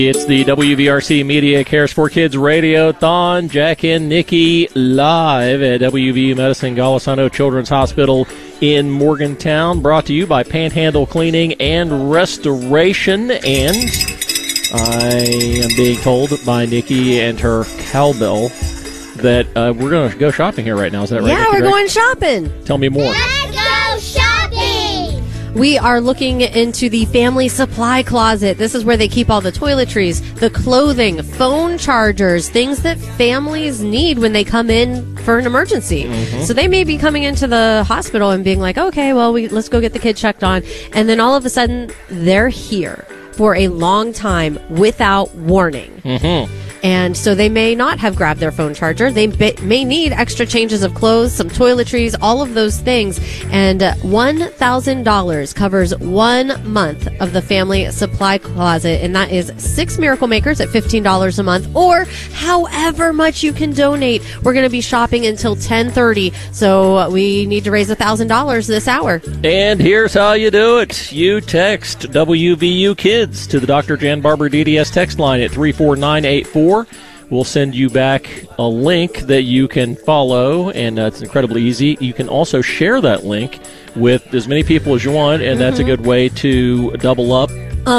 It's the WVRC Media Cares for Kids Radiothon. Jack and Nikki live at WVU Medicine Golisano Children's Hospital in Morgantown. Brought to you by Panhandle Cleaning and Restoration. And I am being told by Nikki and her cowbell that we're going to go shopping here right now. Is that right? Yeah, Nikki, we're going shopping. Tell me more. Let's go shopping! We are looking into the family supply closet. This is where they keep all the toiletries, the clothing, phone chargers, things that families need when they come in for an emergency. Mm-hmm. So they may be coming into the hospital and being like, okay, well, let's go get the kid checked on. And then all of a sudden, they're here for a long time without warning. Mm-hmm. And so they may not have grabbed their phone charger. They may need extra changes of clothes, some toiletries, all of those things. And $1,000 covers 1 month of the family supply closet. And that is 6 Miracle Makers at $15 a month, or however much you can donate. We're going to be shopping until 10:30. So we need to raise $1,000 this hour. And here's how you do it. You text WVU Kids to the Dr. Jan Barber DDS text line at 34984. We'll send you back a link that you can follow, and it's incredibly easy. You can also share that link with as many people as you want, and that's a good way to double up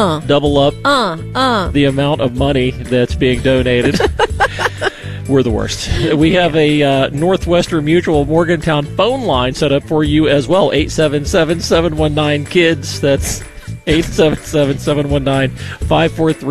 the amount of money that's being donated. We're the worst. We have a Northwestern Mutual Morgantown phone line set up for you as well, 877-719-KIDS. That's 877-719-5433.